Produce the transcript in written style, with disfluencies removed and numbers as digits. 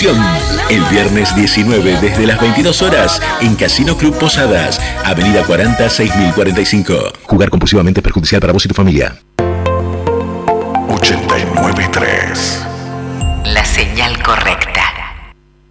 diversión. El viernes 19 desde las 22 horas en Casino Club Posadas, Avenida 40 6045. Jugar compulsivamente es perjudicial para vos y tu familia.